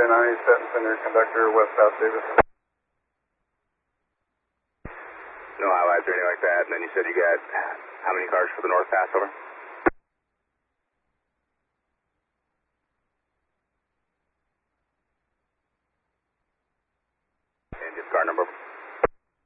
9, Seton Center, conductor, West South Davis. No highlights or anything like that. And then you said you got how many cars for the north pass over?